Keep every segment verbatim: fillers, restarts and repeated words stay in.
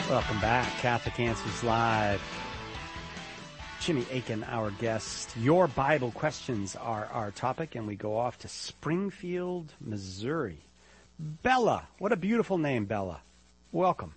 Welcome back. Catholic Answers Live. Jimmy Akin, our guest. Your Bible questions are our topic, and we go off to Springfield, Missouri. Bella. What a beautiful name, Bella. Welcome.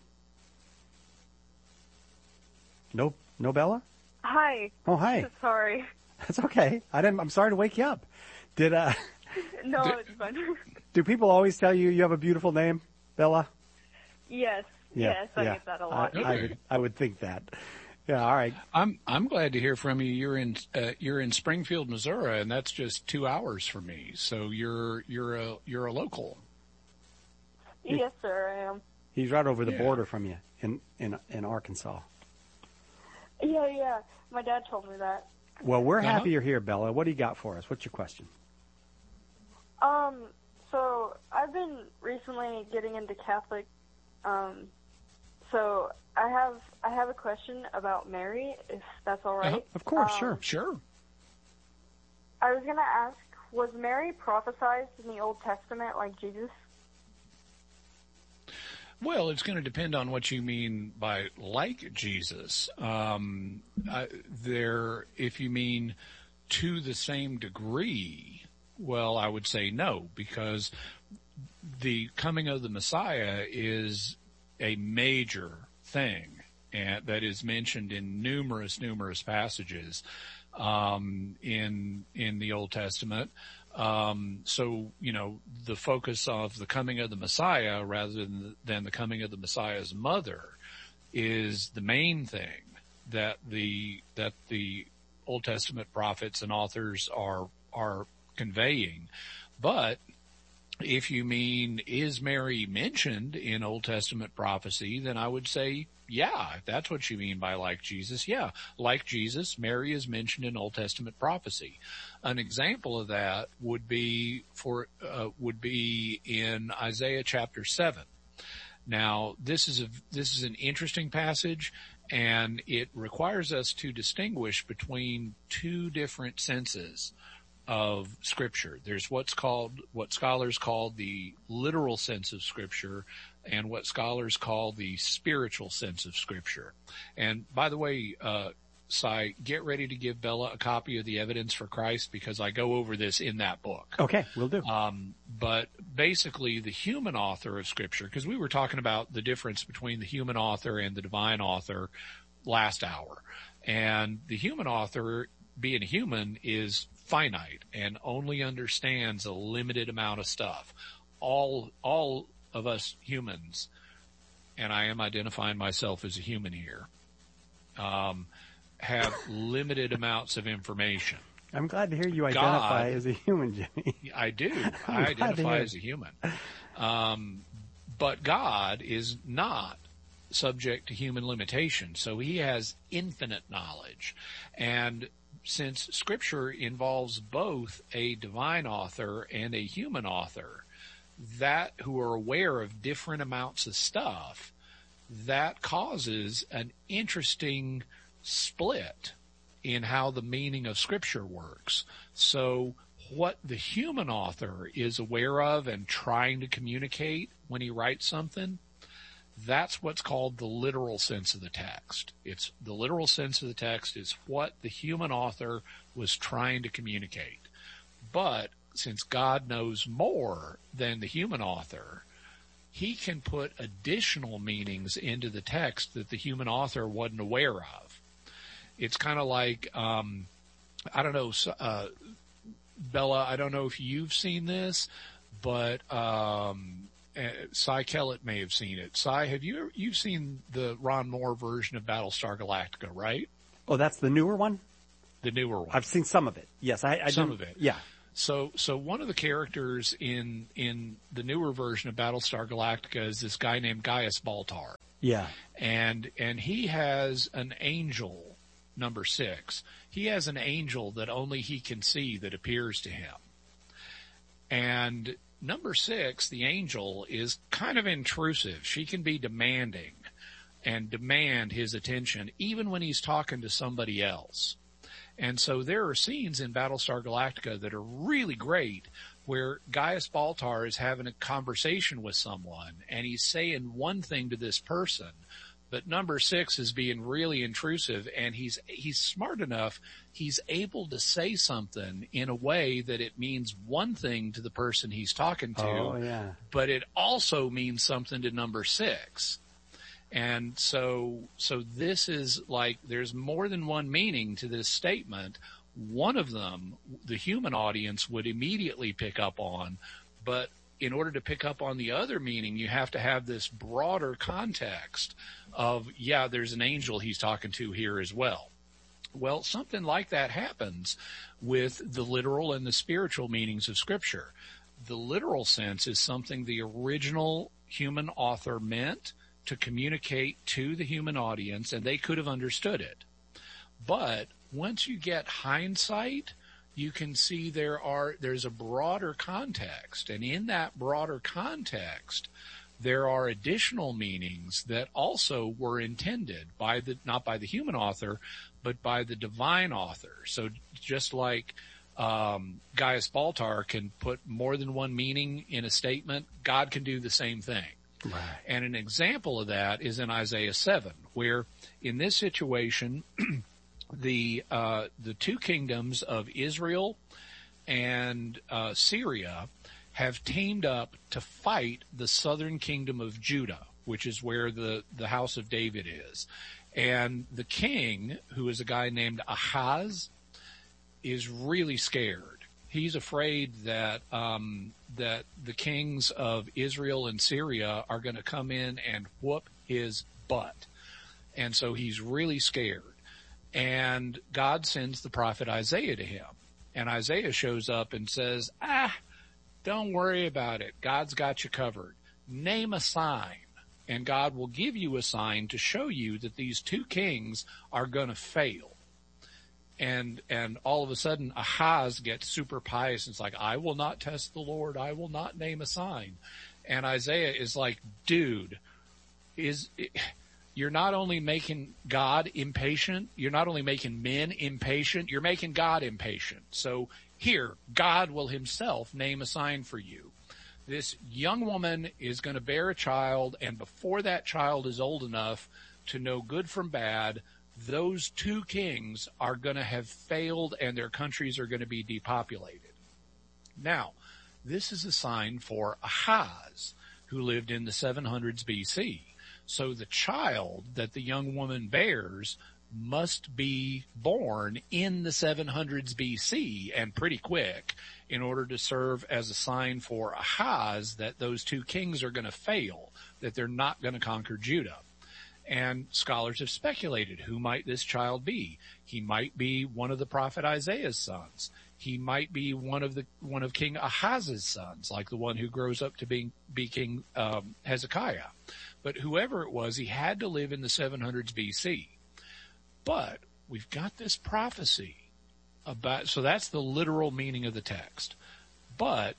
No, no Bella? Hi. Oh, hi. Sorry. That's okay. I didn't, I'm sorry to wake you up. Did, uh... No, do, it's fine. Do people always tell you you have a beautiful name, Bella? Yes. Yeah, yes, I yeah. get that a lot. I, I, would, I would think that. Yeah, all right. I'm I'm glad to hear from you. You're in uh, you're in Springfield, Missouri, and that's just two hours from me. So you're you're a you're a local. Yes, sir, I am. He's right over the yeah. border from you in, in in Arkansas. Yeah, yeah. My dad told me that. Well, we're uh-huh. happy you're here, Bella. What do you got for us? What's your question? Um, so I've been recently getting into Catholic. Um, so I have I have a question about Mary, if that's all right. Uh-huh. Of course, um, sure, sure. I was gonna ask, was Mary prophesied in the Old Testament like Jesus? Well, it's going to depend on what you mean by like Jesus. Um, I, there, if you mean to the same degree, well, I would say no, because the coming of the Messiah is a major thing, and that is mentioned in numerous, numerous passages um, in in the Old Testament. Um, so, you know, the focus of the coming of the Messiah rather than the, than the coming of the Messiah's mother is the main thing that the that the Old Testament prophets and authors are are conveying. But if you mean, is Mary mentioned in Old Testament prophecy, then I would say, yeah, if that's what you mean by like Jesus, yeah. Like Jesus, Mary is mentioned in Old Testament prophecy. An example of that would be for, uh, would be in Isaiah chapter seven. Now, this is a, this is an interesting passage, and it requires us to distinguish between two different senses of Scripture. There's what's called, what scholars call the literal sense of Scripture and what scholars call the spiritual sense of Scripture. And by the way, uh, Cy, get ready to give Bella a copy of the Evidence for Christ, because I go over this in that book. Okay, we'll do. Um, but basically the human author of Scripture, because we were talking about the difference between the human author and the divine author last hour. And the human author, being human, is finite and only understands a limited amount of stuff. All, all of us humans, and I am identifying myself as a human here, um, have limited amounts of information. I'm glad to hear you identify God, as a human, Jimmy. I do. I identify as a human. Um, but God is not subject to human limitation, so he has infinite knowledge. And since Scripture involves both a divine author and a human author, that who are aware of different amounts of stuff, that causes an interesting split in how the meaning of Scripture works. So what the human author is aware of and trying to communicate when he writes something, that's what's called the literal sense of the text. It's the literal sense of the text is what the human author was trying to communicate. But since God knows more than the human author, he can put additional meanings into the text that the human author wasn't aware of. It's kind of like, um, I don't know, uh, Bella, I don't know if you've seen this, but, um, Uh, Cy Kellett may have seen it. Cy, have you you've seen the Ron Moore version of Battlestar Galactica, right? Oh, that's the newer one? The newer one. I've seen some of it. Yes, I, I some didn't, of it. Yeah. So, so one of the characters in in the newer version of Battlestar Galactica is this guy named Gaius Baltar. Yeah. And and he has an angel, number six. He has an angel that only he can see that appears to him. And number six, the angel, is kind of intrusive. She can be demanding and demand his attention even when he's talking to somebody else. And so there are scenes in Battlestar Galactica that are really great where Gaius Baltar is having a conversation with someone and he's saying one thing to this person, But number six is being really intrusive, and he's he's smart enough. He's able to say something in a way that it means one thing to the person he's talking to, oh, yeah. but it also means something to number six. And so, so this is like, there's more than one meaning to this statement. One of them, the human audience would immediately pick up on, but in order to pick up on the other meaning, you have to have this broader context of, yeah, there's an angel he's talking to here as well. Well, something like that happens with the literal and the spiritual meanings of Scripture. The literal sense is something the original human author meant to communicate to the human audience, and they could have understood it. But once you get hindsight, you can see there are there's a broader context, and in that broader context, there are additional meanings that also were intended by the not by the human author, but by the divine author. So just like um, Gaius Baltar can put more than one meaning in a statement, God can do the same thing. Right. And an example of that is in Isaiah seven, where in this situation, the uh, the two kingdoms of Israel and uh, Syria have teamed up to fight the southern kingdom of Judah, which is where the, the house of David is. And the king, who is a guy named Ahaz, is really scared. He's afraid that um, that the kings of Israel and Syria are going to come in and whoop his butt. And so he's really scared. And God sends the prophet Isaiah to him. And Isaiah shows up and says, ah, don't worry about it. God's got you covered. Name a sign, and God will give you a sign to show you that these two kings are going to fail. And and all of a sudden, Ahaz gets super pious and it's like, I will not test the Lord. I will not name a sign. And Isaiah is like, dude, is you're not only making God impatient, you're not only making men impatient, you're making God impatient. So here, God will himself name a sign for you. This young woman is going to bear a child, and before that child is old enough to know good from bad, those two kings are going to have failed and their countries are going to be depopulated. Now, this is a sign for Ahaz, who lived in the seven hundreds B C. So the child that the young woman bears must be born in the seven hundreds B C and pretty quick in order to serve as a sign for Ahaz that those two kings are going to fail, that they're not going to conquer Judah. And scholars have speculated, who might this child be? He might be one of the prophet Isaiah's sons. He might be one of the one of King Ahaz's sons, like the one who grows up to be, be King um, Hezekiah. But whoever it was, he had to live in the seven hundreds B C. But we've got this prophecy about, so that's the literal meaning of the text. But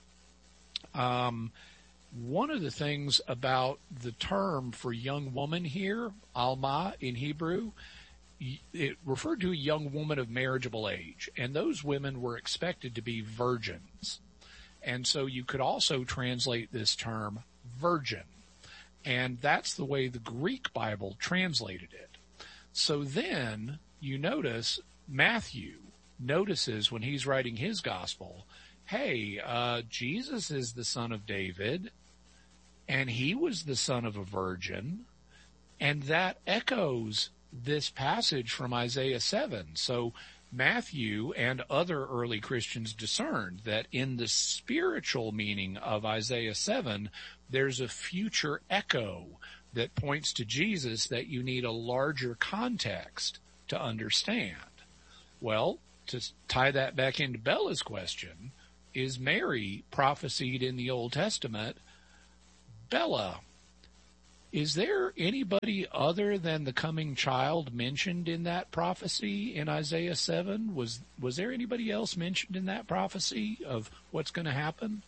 um, one of the things about the term for young woman here, alma in Hebrew, it referred to a young woman of marriageable age, and those women were expected to be virgins. And so you could also translate this term virgin. And that's the way the Greek Bible translated it. So then you notice Matthew notices when he's writing his gospel, hey, uh, Jesus is the son of David, and he was the son of a virgin, and that echoes this passage from Isaiah seven. So Matthew and other early Christians discerned that in the spiritual meaning of Isaiah seven, there's a future echo that points to Jesus that you need a larger context to understand. Well, to tie that back into Bella's question, is Mary prophesied in the Old Testament? Bella, is there anybody other than the coming child mentioned in that prophecy in Isaiah seven? Was was there anybody else mentioned in that prophecy of what's going to happen?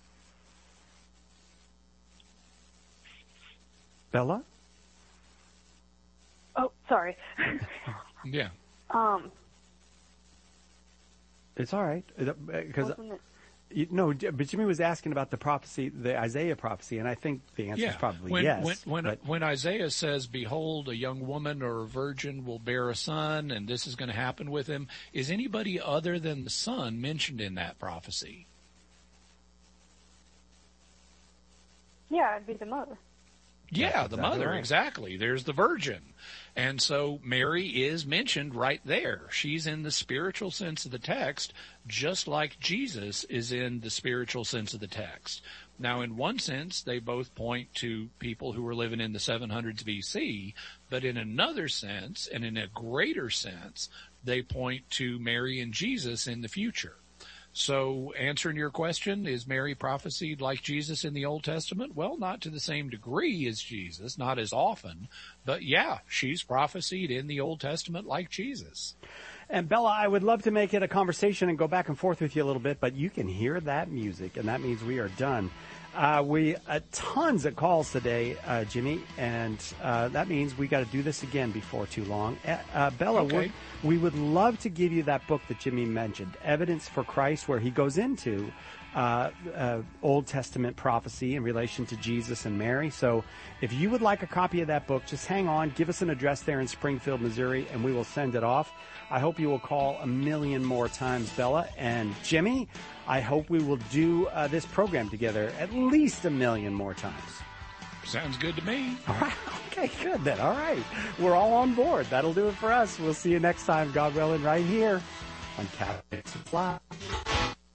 Bella? Oh, sorry. Yeah. Um, It's all right. Because wasn't it? You, no, but Jimmy was asking about the prophecy, the Isaiah prophecy, and I think the answer yeah. is probably when, yes. When when, but, when Isaiah says, "Behold, a young woman or a virgin will bear a son, and this is going to happen with him," is anybody other than the son mentioned in that prophecy? Yeah, it'd be the mother. Yeah, That's the exactly mother, right. exactly. There's the virgin. And so Mary is mentioned right there. She's in the spiritual sense of the text, just like Jesus is in the spiritual sense of the text. Now, in one sense, they both point to people who were living in the seven hundreds B C, but in another sense, and in a greater sense, they point to Mary and Jesus in the future. So answering your question, is Mary prophesied like Jesus in the Old Testament? Well, not to the same degree as Jesus, not as often, but yeah, she's prophesied in the Old Testament like Jesus. And Bella, I would love to make it a conversation and go back and forth with you a little bit, but you can hear that music, and that means we are done. Uh, we uh, tons of calls today, uh, Jimmy, and uh, that means we got to do this again before too long. Uh, uh, Bella, Okay. we would love to give you that book that Jimmy mentioned, Evidence for Christ, where he goes into uh, uh, Old Testament prophecy in relation to Jesus and Mary. So if you would like a copy of that book, just hang on, give us an address there in Springfield, Missouri, and we will send it off. I hope you will call a million more times, Bella. And Jimmy, I hope we will do uh, this program together at least a million more times. Sounds good to me. All right. Okay, good then. All right. We're all on board. That'll do it for us. We'll see you next time, God willing, right here on Catholics Live.